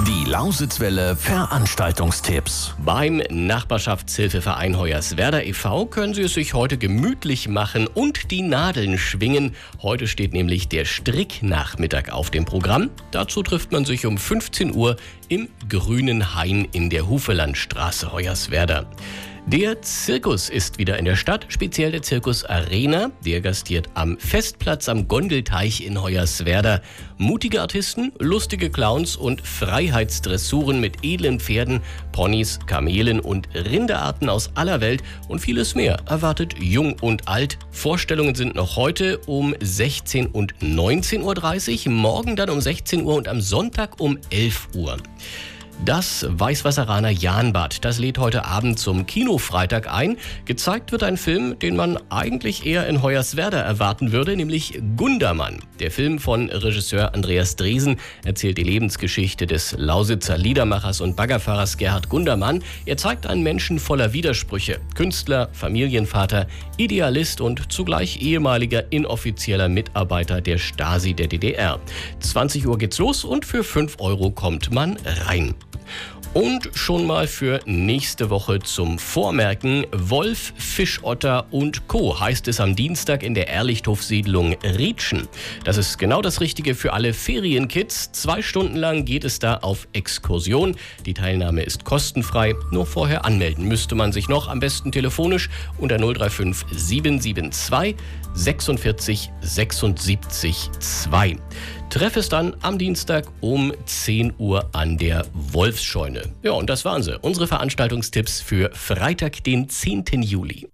Die Lausitzwelle Veranstaltungstipps. Beim Nachbarschaftshilfeverein Hoyerswerda e.V. können Sie es sich heute gemütlich machen und die Nadeln schwingen. Heute steht nämlich der Stricknachmittag auf dem Programm. Dazu trifft man sich um 15 Uhr im Grünen Hain in der Hufelandstraße Hoyerswerda. Der Zirkus ist wieder in der Stadt, speziell der Zirkus Arena. Der gastiert am Festplatz am Gondelteich in Hoyerswerda. Mutige Artisten, lustige Clowns und Freiheitsdressuren mit edlen Pferden, Ponys, Kamelen und Rinderarten aus aller Welt und vieles mehr erwartet Jung und Alt. Vorstellungen sind noch heute um 16 und 19.30 Uhr, morgen dann um 16 Uhr und am Sonntag um 11 Uhr. Das Weißwasseraner Jahnbad, das lädt heute Abend zum Kinofreitag ein. Gezeigt wird ein Film, den man eigentlich eher in Hoyerswerda erwarten würde, nämlich Gundermann. Der Film von Regisseur Andreas Dresen erzählt die Lebensgeschichte des Lausitzer Liedermachers und Baggerfahrers Gerhard Gundermann. Er zeigt einen Menschen voller Widersprüche. Künstler, Familienvater, Idealist und zugleich ehemaliger inoffizieller Mitarbeiter der Stasi der DDR. 20 Uhr geht's los und für 5 Euro kommt man rein. Und schon mal für nächste Woche zum Vormerken: Wolf, Fischotter und Co. heißt es am Dienstag in der Ehrlichthofsiedlung Rietschen. Das ist genau das Richtige für alle Ferienkids. 2 Stunden lang geht es da auf Exkursion. Die Teilnahme ist kostenfrei. Nur vorher anmelden müsste man sich noch, am besten telefonisch unter 035 772 46 76 2. Treff es dann am Dienstag um 10 Uhr an der Wolfsscheune. Ja, und das waren sie, unsere Veranstaltungstipps für Freitag, den 10. Juli.